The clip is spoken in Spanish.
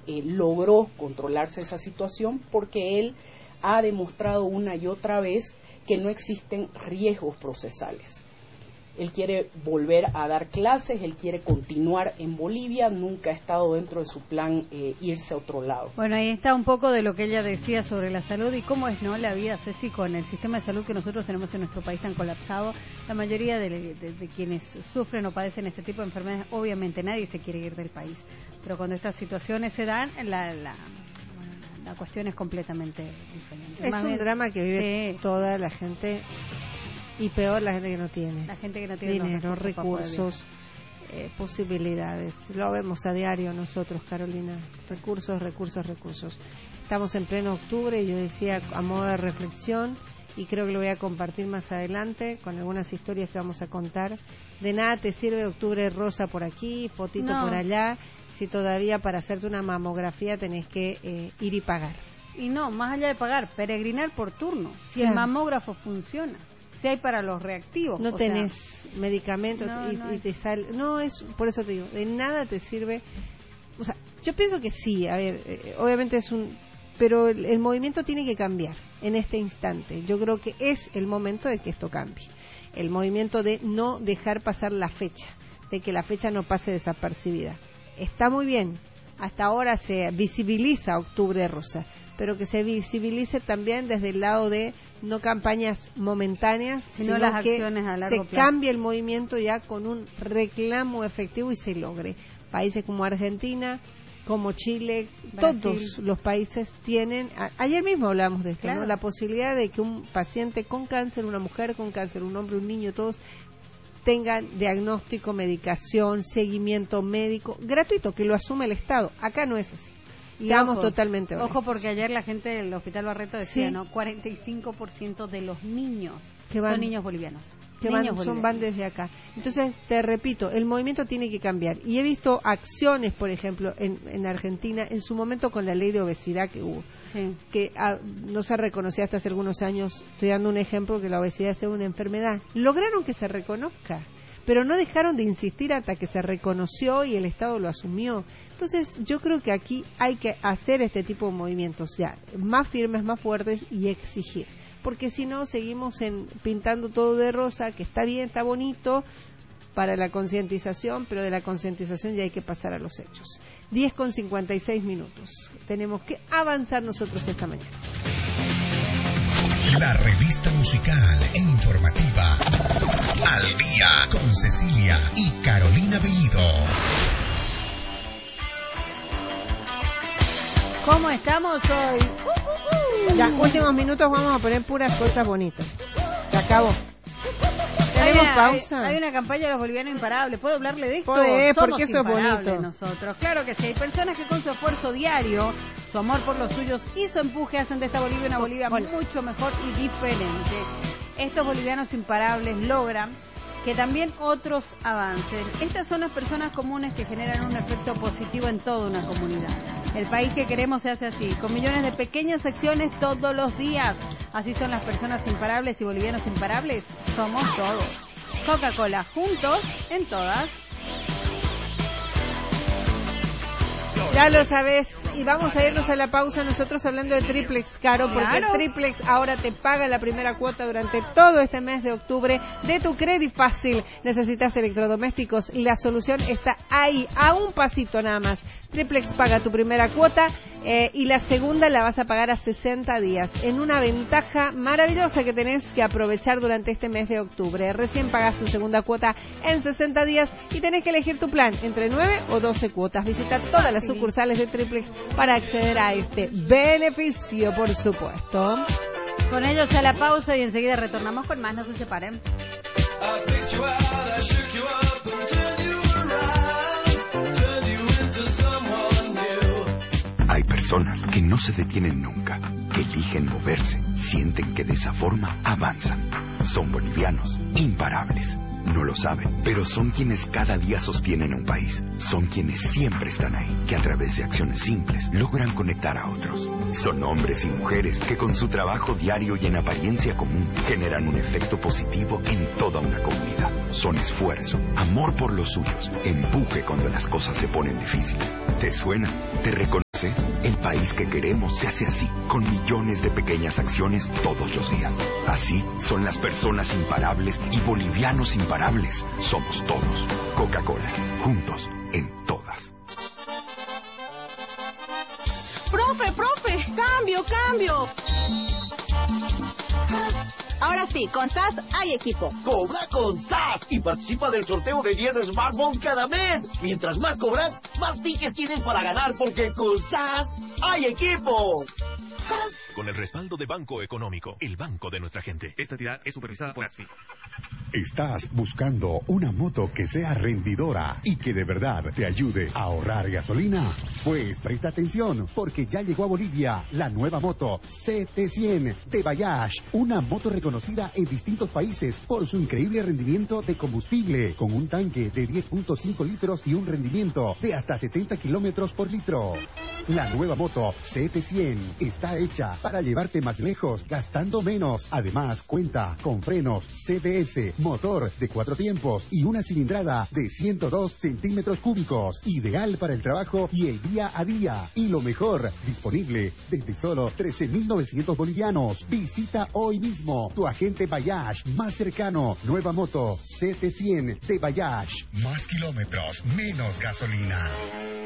logró controlarse esa situación porque él ha demostrado una y otra vez que no existen riesgos procesales. Él quiere volver a dar clases, él quiere continuar en Bolivia, nunca ha estado dentro de su plan irse a otro lado. Bueno, ahí está un poco de lo que ella decía sobre la salud y cómo es, ¿no?, la vida, Ceci, con el sistema de salud que nosotros tenemos en nuestro país tan colapsado. La mayoría de quienes sufren o padecen este tipo de enfermedades, obviamente nadie se quiere ir del país, pero cuando estas situaciones se dan, la cuestión es completamente diferente. Es Más un bien, drama que vive sí, toda la gente, y peor la gente que no tiene. La gente que no tiene dinero, los recursos, posibilidades. Lo vemos a diario nosotros, Carolina. Recursos. Estamos en pleno octubre y yo decía, a modo de reflexión, y creo que lo voy a compartir más adelante con algunas historias que vamos a contar. De nada te sirve octubre rosa por aquí, fotito por allá, si todavía para hacerte una mamografía tenés que ir y pagar. Y no, más allá de pagar, peregrinar por turno. Si Claro. el mamógrafo funciona, si hay para los reactivos. No tenés medicamentos y te sale. No, es por eso te digo, de nada te sirve. O sea, yo pienso que sí, a ver, obviamente es un. Pero el movimiento tiene que cambiar en este instante. Yo creo que es el momento de que esto cambie. El movimiento de no dejar pasar la fecha, de que la fecha no pase desapercibida. Está muy bien, hasta ahora se visibiliza Octubre Rosa, pero que se visibilice también desde el lado de no campañas momentáneas, sino las que acciones a largo se plazo. cambie el movimiento ya con un reclamo efectivo y se logre. Países como Argentina, como Chile, Brasil. todos los países tienen, ayer mismo hablamos de esto, Claro. ¿no?, la posibilidad de que un paciente con cáncer, una mujer con cáncer, un hombre, un niño, todos tengan diagnóstico, medicación, seguimiento médico gratuito, que lo asume el Estado. Acá no es así. Y Seamos ojo, totalmente honestos. Ojo, porque ayer la gente del Hospital Barreto decía, Sí. ¿no?, 45% de los niños Que van- son niños bolivianos. que Niños van desde acá. Entonces, te repito, el movimiento tiene que cambiar. Y he visto acciones, por ejemplo, en Argentina, en su momento con la ley de obesidad que hubo, Sí. que no se reconocía hasta hace algunos años. Estoy dando un ejemplo, que la obesidad sea una enfermedad. Lograron que se reconozca, pero no dejaron de insistir hasta que se reconoció y el Estado lo asumió. Entonces, yo creo que aquí hay que hacer este tipo de movimientos ya más firmes, más fuertes y exigir. Porque si no, seguimos pintando todo de rosa, que está bien, está bonito para la concientización, pero de la concientización ya hay que pasar a los hechos. 10:56. Tenemos que avanzar nosotros esta mañana. La revista musical e informativa Al Día con Cecilia y Carolina Bellido. ¿Cómo estamos hoy? Ya, últimos minutos, vamos a poner puras cosas bonitas. Se acabó. ¿Tenemos pausa? Hay una campaña de los bolivianos imparables. ¿Puedo hablarle de esto? Podés, Somos porque eso es imparables bonito. nosotros. Claro que sí. Hay personas que con su esfuerzo diario, su amor por los suyos y su empuje hacen de esta Bolivia una Bolivia mucho mejor y diferente. Estos bolivianos imparables logran que también otros avancen. Estas son las personas comunes que generan un efecto positivo en toda una comunidad. El país que queremos se hace así, con millones de pequeñas acciones todos los días. Así son las personas imparables y bolivianos imparables. Somos todos. Coca-Cola, juntos en todas. Ya lo sabes, y vamos a irnos a la pausa nosotros hablando de Triplex, Caro, porque Claro. Triplex ahora te paga la primera cuota durante todo este mes de octubre de tu crédito fácil. Necesitas electrodomésticos y la solución está ahí, a un pasito nada más. Triplex paga tu primera cuota y la segunda la vas a pagar a 60 días, en una ventaja maravillosa que tenés que aprovechar durante este mes de octubre. Recién pagas tu segunda cuota en 60 días y tenés que elegir tu plan entre 9 o 12 cuotas. Visita todas las sucursales de Triplex para acceder a este beneficio, por supuesto. Con ellos a la pausa y enseguida retornamos con más. No se separen. Hay personas que no se detienen nunca, que eligen moverse, sienten que de esa forma avanzan. Son bolivianos, imparables. No lo saben, pero son quienes cada día sostienen un país. Son quienes siempre están ahí, que a través de acciones simples logran conectar a otros. Son hombres y mujeres que con su trabajo diario y en apariencia común generan un efecto positivo en toda una comunidad. Son esfuerzo, amor por los suyos, empuje cuando las cosas se ponen difíciles. ¿Te suena? ¿Te reconoces país que queremos se hace así, con millones de pequeñas acciones todos los días. Así son las personas imparables y bolivianos imparables. Somos todos. Coca-Cola. Juntos en todas. ¡Profe! ¡Cambio! Ahora sí, con SAS hay equipo. Cobra con SAS y participa del sorteo de 10 smartphones cada mes. Mientras más cobras, más tickets tienes para ganar, porque con SAS hay equipo. Con el respaldo de Banco Económico, el banco de nuestra gente. Esta entidad es supervisada por ASFI. ¿Estás buscando una moto que sea rendidora y que de verdad te ayude a ahorrar gasolina? Pues presta atención, porque ya llegó a Bolivia la nueva moto CT100 de Bayash, una moto reconocida en distintos países por su increíble rendimiento de combustible, con un tanque de 10.5 litros y un rendimiento de hasta 70 kilómetros por litro. La nueva moto CT100 está hecha para llevarte más lejos, gastando menos. Además, cuenta con frenos CBS, motor de 4 tiempos y una cilindrada de 102 centímetros cúbicos. Ideal para el trabajo y el día a día. Y lo mejor, disponible desde solo 13.900 bolivianos. Visita hoy mismo tu agente Bayash más cercano. Nueva moto CT100 de Bayash. Más kilómetros, menos gasolina.